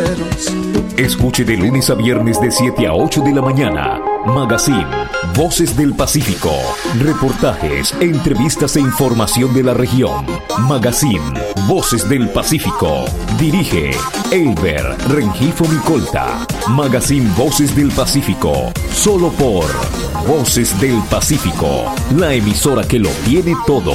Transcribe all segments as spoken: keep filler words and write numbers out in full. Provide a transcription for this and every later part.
guerreros. Escuche de lunes a viernes de siete a ocho de la mañana. Magazine Voces del Pacífico. Reportajes, entrevistas e información de la región. Magazine Voces del Pacífico. Dirige Elber Rengifo Micolta. Magazine Voces del Pacífico. Solo por Voces del Pacífico, la emisora que lo tiene todo.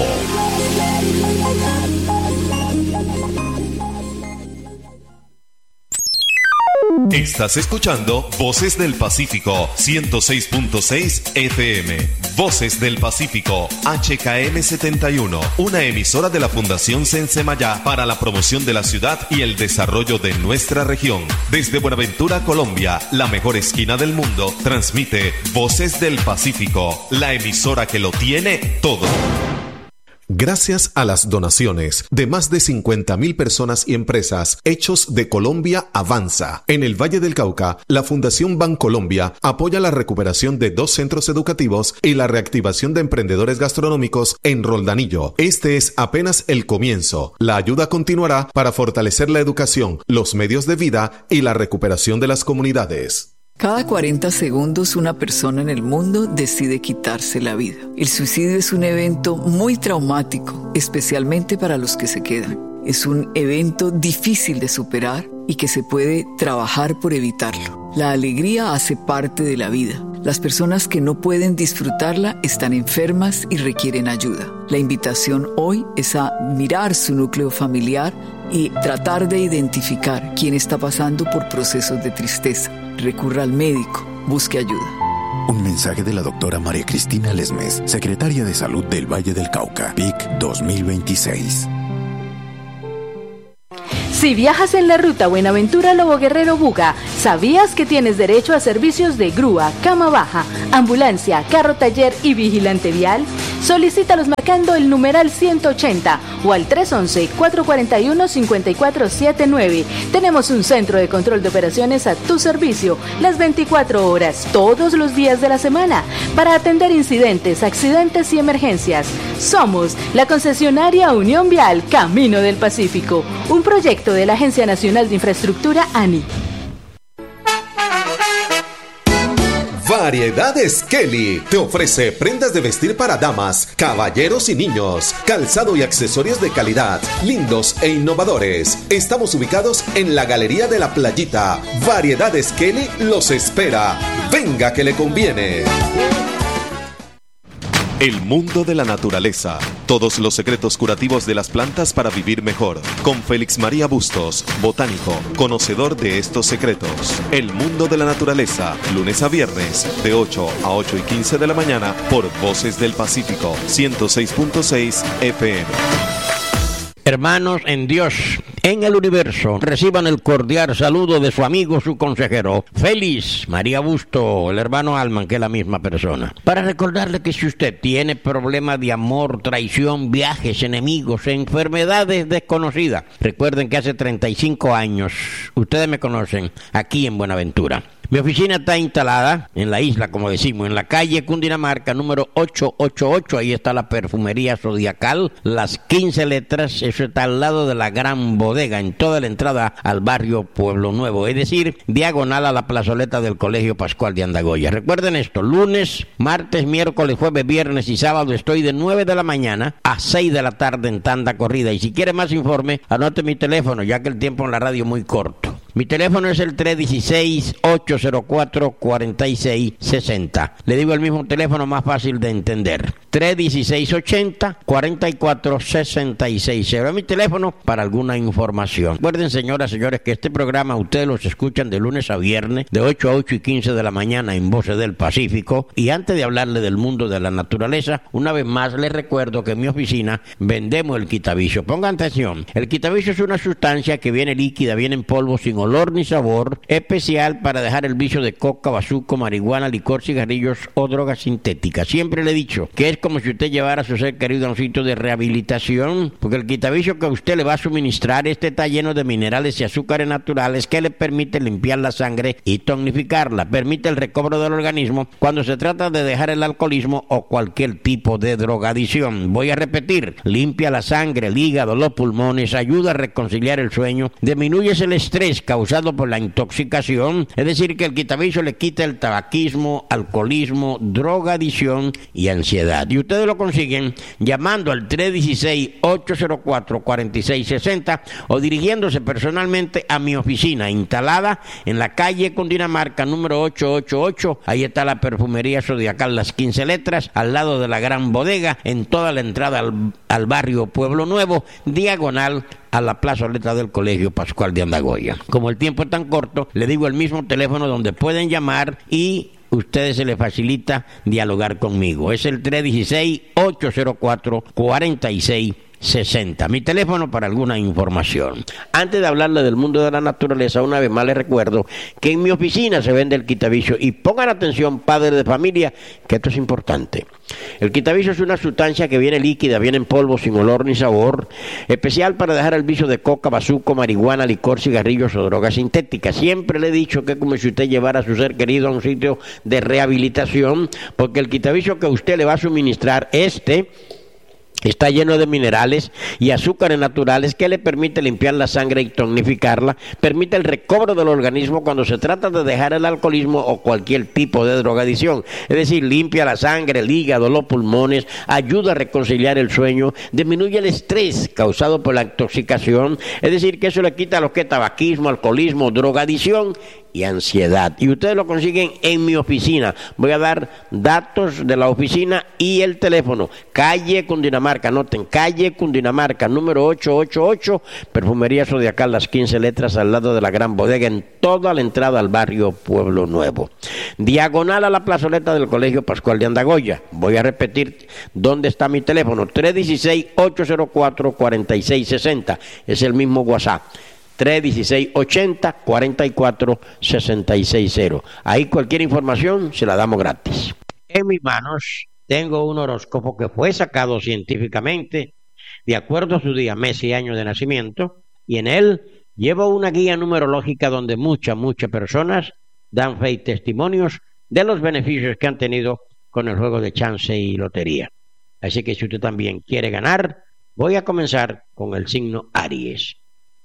Estás escuchando Voces del Pacífico, ciento seis punto seis F M. Voces del Pacífico, H K M setenta y uno, una emisora de la Fundación Sensemayá para la promoción de la ciudad y el desarrollo de nuestra región. Desde Buenaventura, Colombia, la mejor esquina del mundo, transmite Voces del Pacífico, la emisora que lo tiene todo. Gracias a las donaciones de más de cincuenta mil personas y empresas, Hechos de Colombia avanza. En el Valle del Cauca, la Fundación Bancolombia apoya la recuperación de dos centros educativos y la reactivación de emprendedores gastronómicos en Roldanillo. Este es apenas el comienzo. La ayuda continuará para fortalecer la educación, los medios de vida y la recuperación de las comunidades. Cada cuarenta segundos una persona en el mundo decide quitarse la vida. El suicidio es un evento muy traumático, especialmente para los que se quedan. Es un evento difícil de superar y que se puede trabajar por evitarlo. La alegría hace parte de la vida. Las personas que no pueden disfrutarla están enfermas y requieren ayuda. La invitación hoy es a mirar su núcleo familiar y tratar de identificar quién está pasando por procesos de tristeza. Recurra al médico, busque ayuda. Un mensaje de la doctora María Cristina Lesmes, secretaria de Salud del Valle del Cauca, P I C dos mil veintiséis. Si viajas en la ruta Buenaventura-Lobo Guerrero-Buga, ¿sabías que tienes derecho a servicios de grúa, cama baja, ambulancia, carro taller y vigilante vial? Solicítalos marcando el numeral ciento ochenta o al tres once, cuatro cuatro uno, cinco cuatro siete nueve. Tenemos un centro de control de operaciones a tu servicio las veinticuatro horas, todos los días de la semana, para atender incidentes, accidentes y emergencias. Somos la concesionaria Unión Vial Camino del Pacífico, un proyecto de la Agencia Nacional de Infraestructura ANI. Variedades Kelly te ofrece prendas de vestir para damas, caballeros y niños, calzado y accesorios de calidad, lindos e innovadores. Estamos ubicados en la Galería de la Playita. Variedades Kelly los espera. Venga que le conviene. El mundo de la naturaleza. Todos los secretos curativos de las plantas para vivir mejor. Con Félix María Bustos, botánico, conocedor de estos secretos. El mundo de la naturaleza. Lunes a viernes, de ocho a ocho y quince de la mañana, por Voces del Pacífico, ciento seis punto seis F M. Hermanos en Dios, en el universo, reciban el cordial saludo de su amigo, su consejero, Félix María Busto, el hermano Alman, que es la misma persona. Para recordarle que si usted tiene problemas de amor, traición, viajes, enemigos, enfermedades desconocidas, recuerden que hace treinta y cinco años, ustedes me conocen, aquí en Buenaventura. Mi oficina está instalada en la isla, como decimos, en la calle Cundinamarca, número ochocientos ochenta y ocho. Ahí está la perfumería Zodiacal, las quince letras. Eso está al lado de la gran bodega, en toda la entrada al barrio Pueblo Nuevo. Es decir, diagonal a la plazoleta del Colegio Pascual de Andagoya. Recuerden esto, lunes, martes, miércoles, jueves, viernes y sábado estoy de nueve de la mañana a seis de la tarde en tanda corrida. Y si quiere más informe, anote mi teléfono, ya que el tiempo en la radio es muy corto. Mi teléfono es el tres uno seis, ocho cero cuatro, cuatro seis seis cero. Le digo el mismo teléfono más fácil de entender. tres uno seis, ochenta, cuarenta y cuatro, sesenta y seis cero. Es mi teléfono para alguna información. Recuerden, señoras y señores, que este programa ustedes los escuchan de lunes a viernes, de ocho a ocho y quince de la mañana en Voces del Pacífico. Y antes de hablarle del mundo de la naturaleza, una vez más les recuerdo que en mi oficina vendemos el quitavicio. Pongan atención. El quitavicio es una sustancia que viene líquida, viene en polvo sin olor ni sabor, especial para dejar el vicio de coca, bazuco, marihuana, licor, cigarrillos o drogas sintéticas. Siempre le he dicho que es como si usted llevara a su ser querido a un sitio de rehabilitación, porque el quitavicio que usted le va a suministrar, este está lleno de minerales y azúcares naturales que le permite limpiar la sangre y tonificarla, permite el recobro del organismo cuando se trata de dejar el alcoholismo o cualquier tipo de drogadicción. Voy a repetir, limpia la sangre, el hígado, los pulmones, ayuda a reconciliar el sueño, disminuye el estrés, causado por la intoxicación, es decir, que el quitavicio le quita el tabaquismo, alcoholismo, drogadicción y ansiedad. Y ustedes lo consiguen llamando al tres uno seis, ocho cero cuatro, cuatro seis seis cero o dirigiéndose personalmente a mi oficina instalada en la calle Cundinamarca número ochocientos ochenta y ocho. Ahí está la perfumería Zodiacal Las quince Letras, al lado de la Gran Bodega, en toda la entrada al, al barrio Pueblo Nuevo, diagonal a la plazoleta del Colegio Pascual de Andagoya. Como el tiempo es tan corto, le digo el mismo teléfono donde pueden llamar y ustedes se les facilita dialogar conmigo. Es el tres uno seis, ocho cero cuatro, cuatro seis sesenta. Mi teléfono para alguna información. Antes de hablarle del mundo de la naturaleza, una vez más les recuerdo que en mi oficina se vende el quitavicio y pongan atención, padres de familia, que esto es importante. El quitavicio es una sustancia que viene líquida, viene en polvo, sin olor ni sabor, especial para dejar el vicio de coca, bazuco, marihuana, licor, cigarrillos o drogas sintéticas. Siempre le he dicho que es como si usted llevara a su ser querido a un sitio de rehabilitación, porque el quitavicio que usted le va a suministrar, este está lleno de minerales y azúcares naturales que le permite limpiar la sangre y tonificarla, permite el recobro del organismo cuando se trata de dejar el alcoholismo o cualquier tipo de drogadicción. Es decir, limpia la sangre, el hígado, los pulmones, ayuda a reconciliar el sueño, disminuye el estrés causado por la intoxicación, es decir, que eso le quita lo que es tabaquismo, alcoholismo, drogadicción y ansiedad. Y ustedes lo consiguen en mi oficina. Voy a dar datos de la oficina y el teléfono. Calle Cundinamarca, anoten, calle Cundinamarca, número ochocientos ochenta y ocho, Perfumería Zodiacal Las quince Letras, al lado de la Gran Bodega, en toda la entrada al barrio Pueblo Nuevo. Diagonal a la plazoleta del Colegio Pascual de Andagoya. Voy a repetir dónde está mi teléfono. tres uno seis, ocho cero cuatro, cuatro seis seis cero. Es el mismo WhatsApp. tres uno seis, ochenta, cuarenta y cuatro, sesenta y seis cero. Ahí cualquier información se la damos gratis. En mis manos tengo un horóscopo que fue sacado científicamente de acuerdo a su día, mes y año de nacimiento, y en él llevo una guía numerológica donde muchas, muchas personas dan fe y testimonios de los beneficios que han tenido con el juego de chance y lotería. Así que si usted también quiere ganar, voy a comenzar con el signo Aries.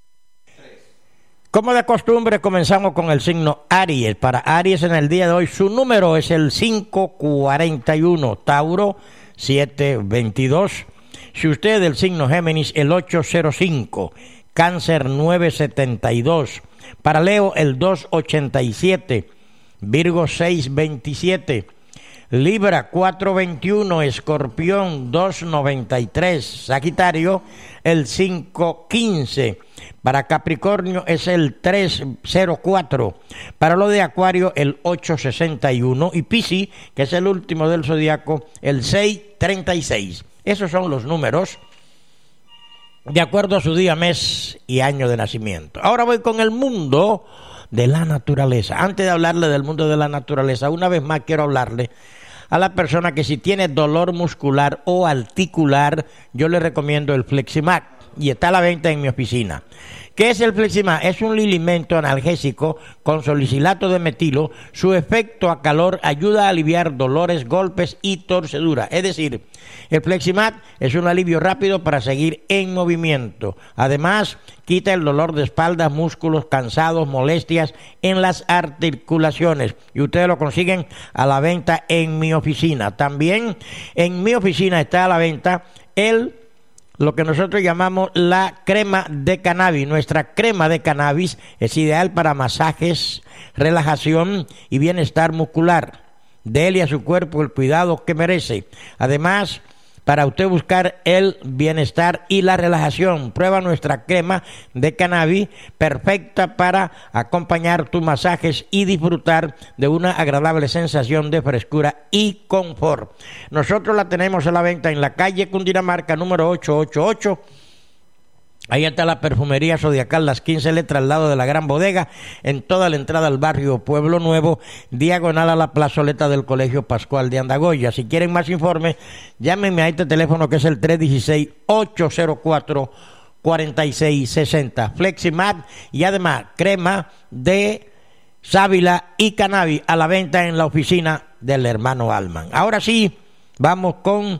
Como de costumbre, comenzamos con el signo Aries. Para Aries en el día de hoy, su número es el cinco cuarenta y uno, Tauro siete veintidós. Si usted es del signo Géminis, el ocho cero cinco, Cáncer nueve setenta y dos, para Leo el dos ochenta y siete, Virgo seis veintisiete, Libra cuatro veintiuno, Escorpión dos noventa y tres, Sagitario el cinco quince, para Capricornio es el tres cero cuatro, para lo de Acuario el ocho sesenta y uno y Piscis, que es el último del zodiaco, el seis treinta y seis. Esos son los números de acuerdo a su día, mes y año de nacimiento. Ahora voy con el mundo de la naturaleza. Antes de hablarle del mundo de la naturaleza, una vez más quiero hablarle a la persona que si tiene dolor muscular o articular, yo le recomiendo el Fleximax y está a la venta en mi oficina. ¿Qué es el Fleximax? Es un alimento analgésico con salicilato de metilo. Su efecto a calor ayuda a aliviar dolores, golpes y torceduras. Es decir, el Fleximax es un alivio rápido para seguir en movimiento. Además, quita el dolor de espalda, músculos cansados, molestias en las articulaciones. Y ustedes lo consiguen a la venta en mi oficina. También en mi oficina está a la venta el lo que nosotros llamamos la crema de cannabis. Nuestra crema de cannabis es ideal para masajes, relajación y bienestar muscular. Dele a su cuerpo el cuidado que merece. Además, para usted buscar el bienestar y la relajación, prueba nuestra crema de cannabis, perfecta para acompañar tus masajes y disfrutar de una agradable sensación de frescura y confort. Nosotros la tenemos a la venta en la calle Cundinamarca número ochocientos ochenta y ocho. Ahí está la perfumería Zodiacal Las quince Letras, al lado de la Gran Bodega, en toda la entrada al barrio Pueblo Nuevo, diagonal a la plazoleta del Colegio Pascual de Andagoya. Si quieren más informes, llámenme a este teléfono que es el tres uno seis, ocho cero cuatro, cuatro seis seis cero. Fleximax y además crema de sábila y cannabis a la venta en la oficina del hermano Alman. Ahora sí, vamos con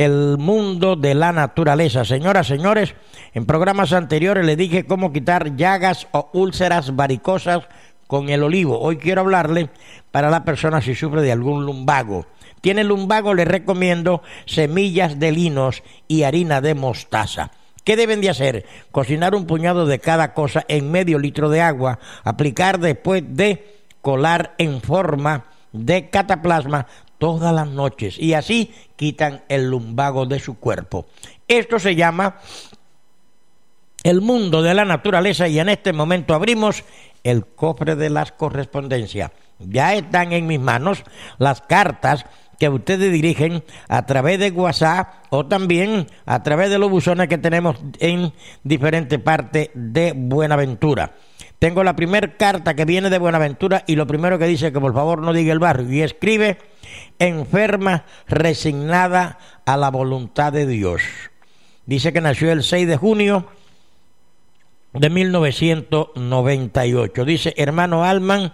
el mundo de la naturaleza. Señoras, señores, en programas anteriores les dije cómo quitar llagas o úlceras varicosas con el olivo. Hoy quiero hablarle para la persona si sufre de algún lumbago. Tiene lumbago, le recomiendo semillas de linos y harina de mostaza. ¿Qué deben de hacer? Cocinar un puñado de cada cosa en medio litro de agua, aplicar después de colar en forma de cataplasma todas las noches y así quitan el lumbago de su cuerpo. Esto se llama el mundo de la naturaleza y en este momento abrimos el cofre de las correspondencias. Ya están en mis manos las cartas que ustedes dirigen a través de WhatsApp o también a través de los buzones que tenemos en diferentes partes de Buenaventura. Tengo la primera carta que viene de Buenaventura y lo primero que dice que por favor no diga el barrio y escribe: enferma, resignada a la voluntad de Dios. Dice que nació el seis de junio de mil novecientos noventa y ocho. Dice: hermano Alman,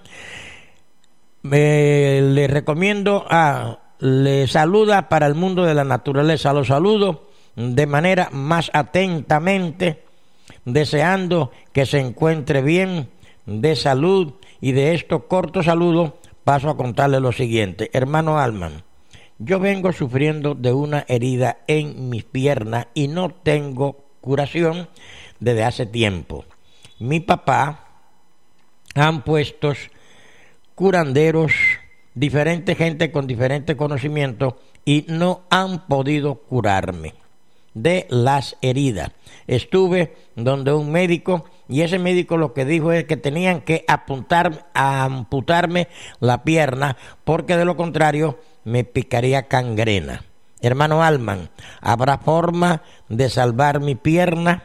eh, le recomiendo, a, le saluda para el mundo de la naturaleza. Lo saludo de manera más atentamente, deseando que se encuentre bien de salud, y de estos cortos saludos paso a contarle lo siguiente. Hermano Alman, yo vengo sufriendo de una herida en mis piernas y no tengo curación desde hace tiempo. Mi papá han puesto curanderos, diferente gente con diferentes conocimientos y no han podido curarme de las heridas. Estuve donde un médico y ese médico lo que dijo es que tenían que apuntar, a amputarme la pierna porque de lo contrario me picaría gangrena. Hermano Alman, ¿habrá forma de salvar mi pierna?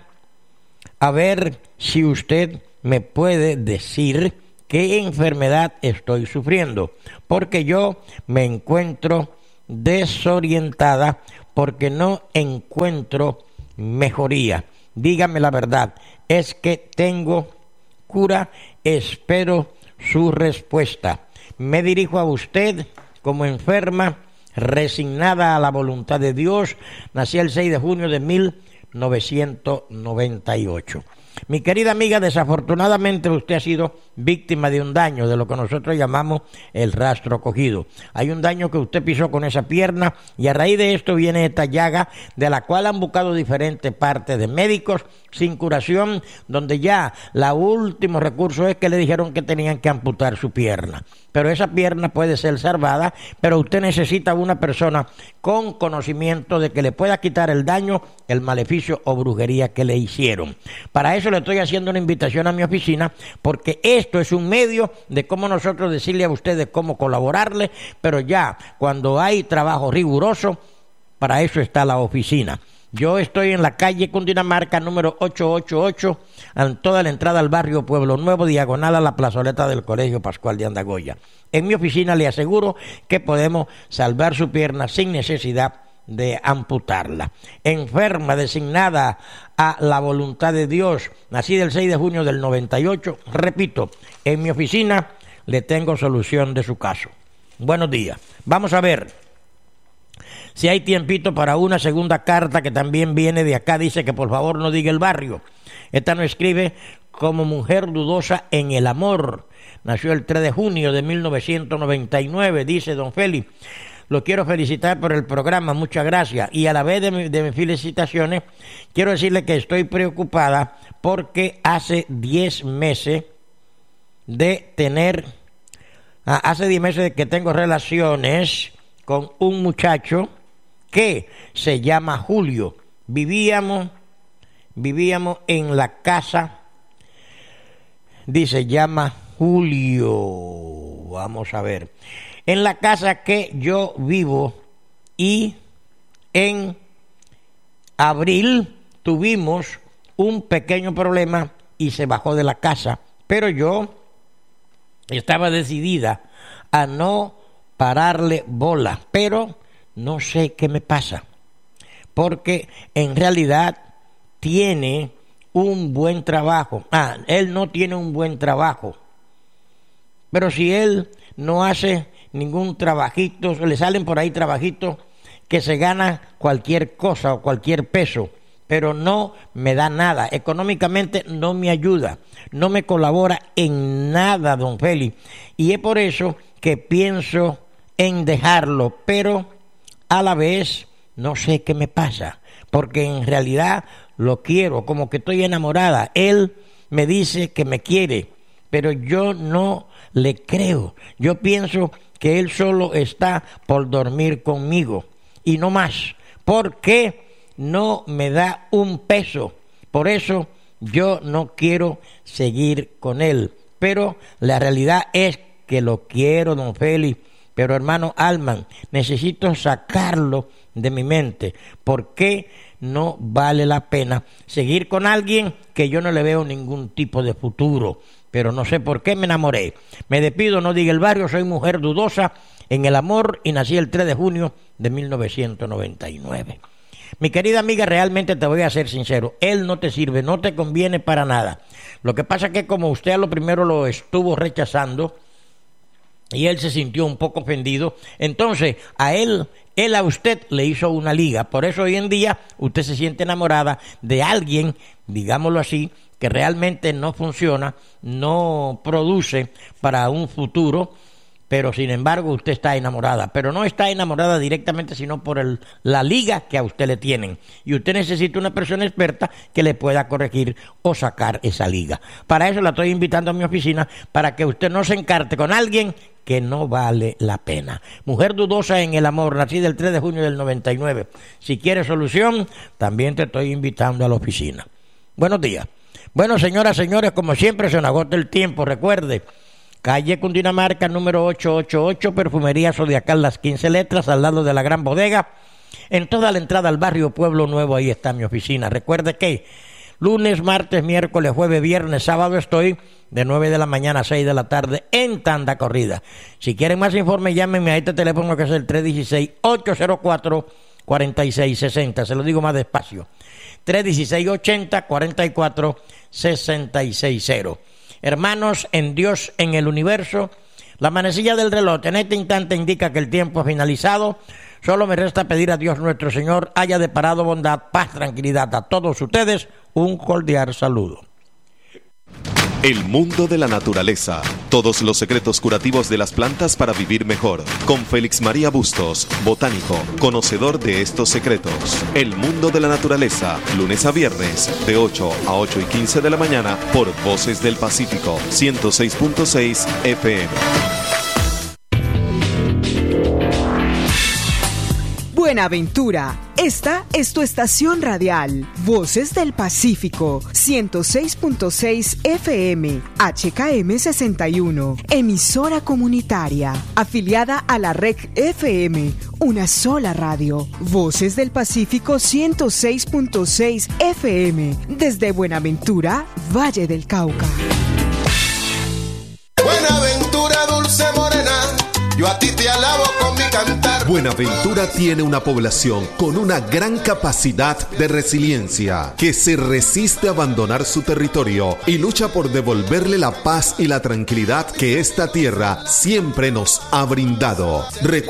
A ver si usted me puede decir qué enfermedad estoy sufriendo, porque yo me encuentro desorientada porque no encuentro mejoría. Dígame la verdad, ¿es que tengo cura? Espero su respuesta. Me dirijo a usted como enferma, resignada a la voluntad de Dios. Nací el seis de junio de mil novecientos noventa y ocho. Mi querida amiga, desafortunadamente usted ha sido víctima de un daño, de lo que nosotros llamamos el rastro cogido. Hay un daño que usted pisó con esa pierna y a raíz de esto viene esta llaga de la cual han buscado diferentes partes de médicos sin curación, donde ya la último recurso es que le dijeron que tenían que amputar su pierna. Pero esa pierna puede ser salvada, pero usted necesita una persona con conocimiento de que le pueda quitar el daño, el maleficio o brujería que le hicieron. Para eso le estoy haciendo una invitación a mi oficina, porque esto es un medio de cómo nosotros decirle a ustedes cómo colaborarle, pero ya cuando hay trabajo riguroso, para eso está la oficina. Yo estoy en la calle Cundinamarca número ochocientos ochenta y ocho, en toda la entrada al barrio Pueblo Nuevo, diagonal a la plazoleta del Colegio Pascual de Andagoya. En mi oficina le aseguro que podemos salvar su pierna sin necesidad de amputarla. Enferma, designada a la voluntad de Dios, nacida el seis de junio del noventa y ocho, repito, en mi oficina le tengo solución de su caso. Buenos días. Vamos a ver si hay tiempito para una segunda carta que también viene de acá. Dice que por favor no diga el barrio. Esta nos escribe como mujer dudosa en el amor. Nació el tres de junio de mil novecientos noventa y nueve. Dice: don Félix, lo quiero felicitar por el programa, muchas gracias. Y a la vez de, mi, de mis felicitaciones, quiero decirle que estoy preocupada porque hace diez meses de tener, hace diez meses de que tengo relaciones con un muchacho que se llama Julio. Vivíamos, vivíamos en la casa, dice, se llama Julio, vamos a ver, en la casa que yo vivo, y en abril tuvimos un pequeño problema y se bajó de la casa, pero yo estaba decidida a no pararle bola, pero no sé qué me pasa, porque en realidad tiene un buen trabajo. Ah, él no tiene un buen trabajo, pero si él no hace ningún trabajito, le salen por ahí trabajitos que se gana cualquier cosa o cualquier peso, pero no me da nada, económicamente no me ayuda, no me colabora en nada, don Félix, y es por eso que pienso en dejarlo, pero a la vez no sé qué me pasa, porque en realidad lo quiero, como que estoy enamorada. Él me dice que me quiere, pero yo no le creo. Yo pienso que él solo está por dormir conmigo y no más, porque no me da un peso. Por eso yo no quiero seguir con él, pero la realidad es que lo quiero, don Félix. Pero hermano Alman, necesito sacarlo de mi mente. ¿Por qué no vale la pena seguir con alguien que yo no le veo ningún tipo de futuro? Pero no sé por qué me enamoré. Me despido, no diga el barrio, soy mujer dudosa en el amor y nací el tres de junio de mil novecientos noventa y nueve. Mi querida amiga, realmente te voy a ser sincero, él no te sirve, no te conviene para nada. Lo que pasa es que como usted a lo primero lo estuvo rechazando, y él se sintió un poco ofendido, entonces a él, él a usted le hizo una liga. Por eso hoy en día usted se siente enamorada de alguien, digámoslo así, que realmente no funciona, no produce para un futuro, pero sin embargo usted está enamorada, pero no está enamorada directamente, sino por el, la liga que a usted le tienen, y usted necesita una persona experta que le pueda corregir o sacar esa liga. Para eso la estoy invitando a mi oficina, para que usted no se encarte con alguien que no vale la pena. Mujer dudosa en el amor, nacida el tres de junio del noventa y nueve. Si quieres solución, también te estoy invitando a la oficina. Buenos días. Bueno, señoras, señores, como siempre se nos agota el tiempo. Recuerde, calle Cundinamarca, número ochocientos ochenta y ocho, Perfumería Zodiacal, las quince letras, al lado de la Gran Bodega. En toda la entrada al barrio Pueblo Nuevo, ahí está mi oficina. Recuerde que lunes, martes, miércoles, jueves, viernes, sábado estoy de nueve de la mañana a seis de la tarde en tanda corrida. Si quieren más informes, llámenme a este teléfono que es el tres uno seis, ocho cero cuatro, cuatro seis seis cero. Se lo digo más despacio. tres uno seis, ochenta, cuarenta y cuatro, sesenta y seis cero. Hermanos en Dios, en el universo, la manecilla del reloj en este instante indica que el tiempo ha finalizado. Solo me resta pedir a Dios nuestro Señor haya deparado bondad, paz, tranquilidad a todos ustedes. Un cordial saludo. El mundo de la naturaleza. Todos los secretos curativos de las plantas para vivir mejor. Con Félix María Bustos, botánico, conocedor de estos secretos. El mundo de la naturaleza. Lunes a viernes, de ocho a ocho y quince de la mañana, por Voces del Pacífico, ciento seis punto seis F M. Buenaventura, esta es tu estación radial, Voces del Pacífico, ciento seis punto seis F M, H K M sesenta y uno, emisora comunitaria, afiliada a la R E C F M, una sola radio, Voces del Pacífico ciento seis punto seis F M, desde Buenaventura, Valle del Cauca. Buenaventura, dulce morena, yo a ti te alabo con mi cantar. Buenaventura tiene una población con una gran capacidad de resiliencia, que se resiste a abandonar su territorio y lucha por devolverle la paz y la tranquilidad que esta tierra siempre nos ha brindado. Recuerda